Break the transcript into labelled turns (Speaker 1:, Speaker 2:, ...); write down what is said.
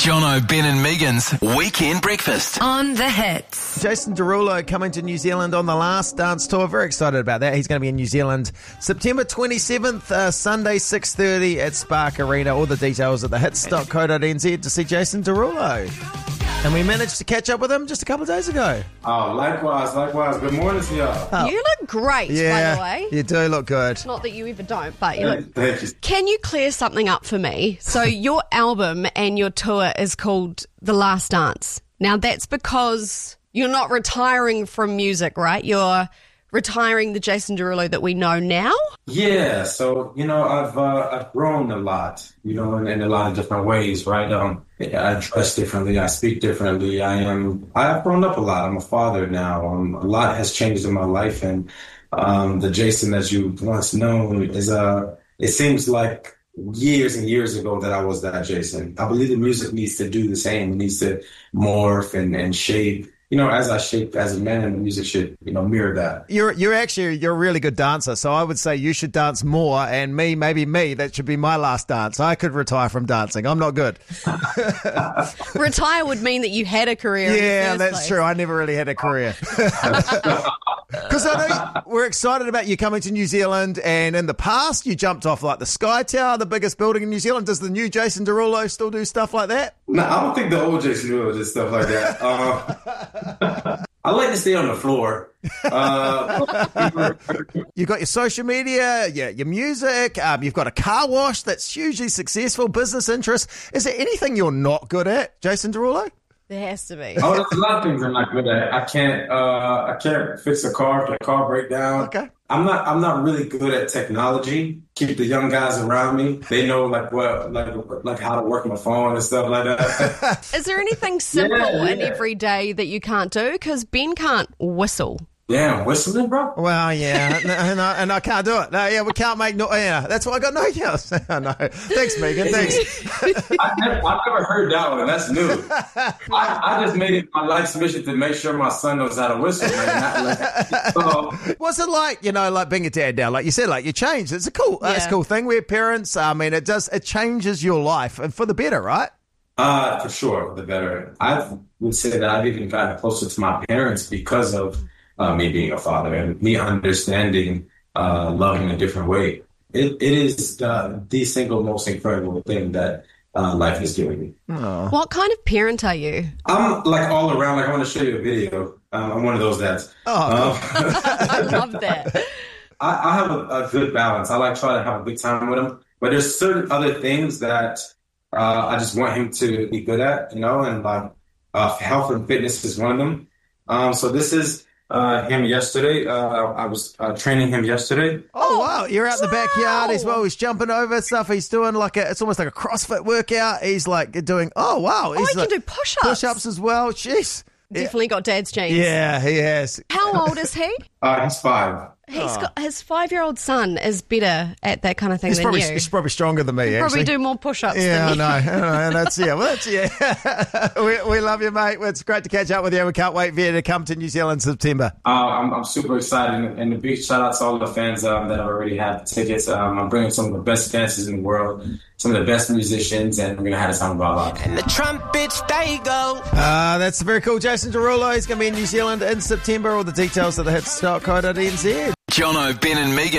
Speaker 1: Jono, Ben and Megan's Weekend Breakfast.
Speaker 2: On the Hits.
Speaker 3: Jason Derulo coming to New Zealand on the Last Dance Tour. Very excited about that. He's going to be in New Zealand September 27th, Sunday 6:30 at Spark Arena. All the details at thehits.co.nz to see Jason Derulo. And we managed to catch up with him just a couple of days ago.
Speaker 4: Oh, likewise. Good morning to y'all.
Speaker 3: Oh.
Speaker 5: You look great, by the way.
Speaker 3: You do look good.
Speaker 5: Not that you ever don't, but you look...
Speaker 4: Thank you.
Speaker 5: Can you clear something up for me? So your album and your tour is called The Last Dance. Now, that's because you're not retiring from music, right? You're retiring the Jason Derulo that we know now?
Speaker 4: Yeah, so, I've grown a lot, in a lot of different ways, right? I dress differently, I speak differently, I've grown up a lot. I'm a father now. A lot has changed in my life, and the Jason that you once known is, it seems like years and years ago that I was that Jason. I believe the music needs to do the same. It needs to morph and shape. As I shape as a man, the music should, mirror that.
Speaker 3: You're a really good dancer, so I would say you should dance more, and maybe that should be my last dance. I could retire from dancing. I'm not good.
Speaker 5: Retire would mean that you had a career.
Speaker 3: Yeah,
Speaker 5: in the first
Speaker 3: that's
Speaker 5: place.
Speaker 3: true. I never really had a career. Because I know we're excited about you coming to New Zealand, and in the past you jumped off like the Sky Tower, the biggest building in New Zealand. Does the new Jason Derulo still do stuff like that?
Speaker 4: No, I don't think the old Jason Derulo did stuff like that. I like to stay on the floor.
Speaker 3: You've got your social media, your music, you've got a car wash that's hugely successful, business interests. Is there anything you're not good at, Jason Derulo?
Speaker 5: There has to be.
Speaker 4: Oh, there's a lot of things I'm not good at. I can't fix a car if the car break down.
Speaker 3: Okay.
Speaker 4: I'm not really good at technology. Keep the young guys around me. They know like how to work my phone and stuff like that.
Speaker 5: Is there anything simple in every day that you can't do? Because Ben can't whistle.
Speaker 4: Damn, whistling, bro?
Speaker 3: Well, yeah, and I can't do it. No, yeah, we can't make noise. Yeah, that's why I got no yells. No, thanks, Megan. Thanks.
Speaker 4: I've never heard that one. That's new. I just made it my life's mission to make sure my son knows how to whistle. Man.
Speaker 3: What's it like, like being a dad now? Like you said, like you changed. It's a cool thing. We're parents. I mean, it changes your life and for the better, right?
Speaker 4: For sure, for the better. I would say that I've even gotten closer to my parents because of me being a father and me understanding love in a different way. It is the single most incredible thing that life has given me.
Speaker 3: Aww.
Speaker 5: What kind of parent are you?
Speaker 4: I'm like all around. Like I want to show you a video. I'm one of those dads.
Speaker 3: Oh,
Speaker 5: I love that.
Speaker 4: I have a good balance. I like try to have a good time with him, but there's certain other things that I just want him to be good at, and like health and fitness is one of them. So this is him yesterday. I was training him yesterday.
Speaker 3: Oh, wow. You're out in the backyard as well. He's jumping over stuff. He's doing it's almost like a CrossFit workout. He's like doing, He's
Speaker 5: he can do push-ups.
Speaker 3: Push-ups as well. Jeez.
Speaker 5: Definitely got dad's genes.
Speaker 3: Yeah, he has.
Speaker 5: How old is he?
Speaker 4: He's 5.
Speaker 5: He's got his 5-year-old son is better at that kind of thing than you.
Speaker 3: He's probably stronger than me,
Speaker 5: He'll
Speaker 3: actually.
Speaker 5: probably do more push-ups
Speaker 3: Yeah,
Speaker 5: than you.
Speaker 3: I know. We love you, mate. It's great to catch up with you. We can't wait for you to come to New Zealand in September.
Speaker 4: I'm super excited, and a big shout out to all the fans that already have tickets. I'm bringing some of the best dancers in the world, some of the best musicians, and we're going to have a time of our lives.
Speaker 1: And the trumpets, they go.
Speaker 3: That's very cool. Jason Derulo, he's going to be in New Zealand in September. All the details at thehits.co.nz.
Speaker 1: Jono, Ben and Megan.